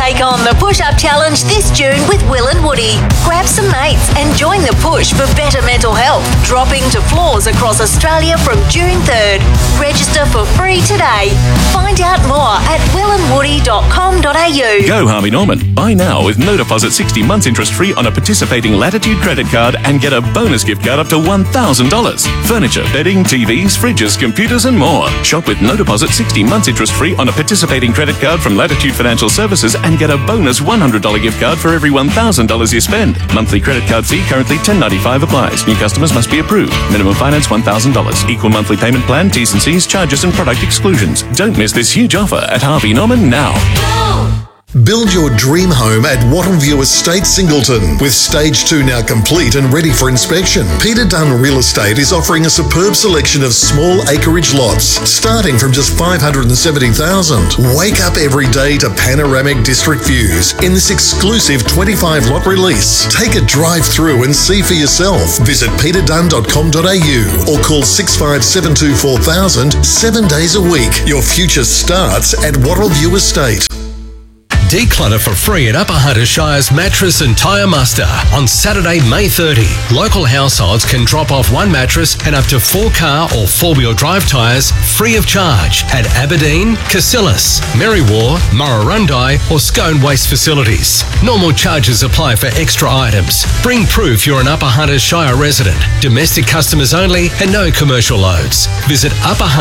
Take on the Push-Up Challenge this June with Will and Woody. Grab some mates and join the push for better mental health. Dropping to floors across Australia from June 3rd. Register for free today. Find out more at willandwoody.com.au. Go Harvey Norman. Buy now with no deposit 60 months interest free on a participating Latitude credit card and get a bonus gift card up to $1,000. Furniture, bedding, TVs, fridges, computers and more. Shop with no deposit 60 months interest free on a participating credit card from Latitude Financial Services and get a bonus $100 gift card for every $1,000 you spend. Monthly credit card fee currently $10.95 applies. New customers must be approved. Minimum finance $1,000. Equal monthly payment plan, T's and C's, charges and product exclusions. Don't miss this huge offer at Harvey Norman now. Build your dream home at Wattleview Estate, Singleton. With Stage 2 now complete and ready for inspection, Peter Dunn Real Estate is offering a superb selection of small acreage lots, starting from just $570,000. Wake up every day to panoramic district views in this exclusive 25-lot release. Take a drive through and see for yourself. Visit peterdunn.com.au or call 6572 4000 7 days a week. Your future starts at Wattleview Estate. Declutter for free at Upper Hunter Shire's Mattress and Tyre Muster on Saturday, May 30. Local households can drop off one mattress and up to 4 car or 4-wheel drive tyres free of charge at Aberdeen, Cassillis, Merriwar, Murrurundi or Scone Waste facilities. Normal charges apply for extra items. Bring proof you're an Upper Hunter Shire resident. Domestic customers only and no commercial loads. Visit Upper Hunter